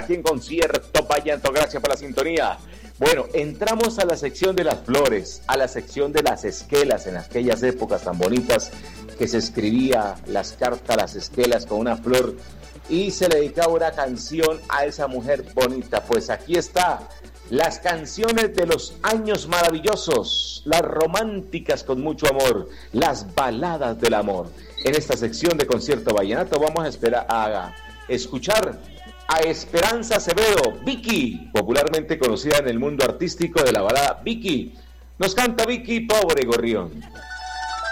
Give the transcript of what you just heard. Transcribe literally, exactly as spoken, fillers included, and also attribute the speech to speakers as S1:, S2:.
S1: aquí en Concierto Vallenato. Gracias por la sintonía. Bueno, entramos a la sección de las flores, a la sección de las esquelas, en aquellas épocas tan bonitas que se escribía las cartas, las esquelas con una flor y se le dedicaba una canción a esa mujer bonita. Pues aquí está, las canciones de los años maravillosos, las románticas con mucho amor, las baladas del amor. En esta sección de Concierto Vallenato vamos a esperar a escuchar a Esperanza Acevedo, Vicky, popularmente conocida en el mundo artístico de la balada Vicky. Nos canta Vicky, Pobre Gorrión.